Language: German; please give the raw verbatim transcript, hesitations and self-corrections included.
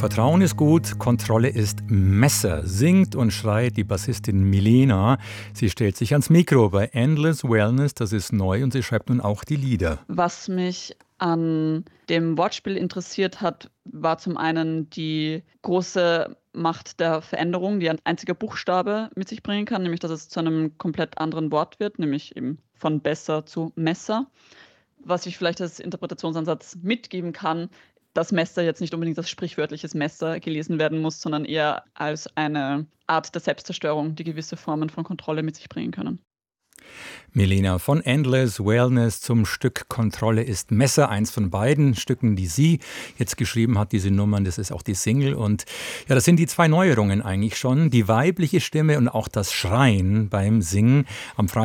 Vertrauen ist gut, Kontrolle ist Messer, singt und schreit die Bassistin Milena. Sie stellt sich ans Mikro bei Endless Wellness, das ist neu, und sie schreibt nun auch die Lieder. Was mich an dem Wortspiel interessiert hat, war zum einen die große Macht der Veränderung, die ein einziger Buchstabe mit sich bringen kann, nämlich dass es zu einem komplett anderen Wort wird, nämlich eben von besser zu Messer. Was ich vielleicht als Interpretationsansatz mitgeben kann, dass Messer jetzt nicht unbedingt als sprichwörtliches Messer gelesen werden muss, sondern eher als eine Art der Selbstzerstörung, die gewisse Formen von Kontrolle mit sich bringen können. Milena von Endless Wellness zum Stück Kontrolle ist Messer, eins von beiden Stücken, die sie jetzt geschrieben hat, diese Nummern, das ist auch die Single. Und ja, das sind die zwei Neuerungen eigentlich schon, die weibliche Stimme und auch das Schreien beim Singen. Am Freitag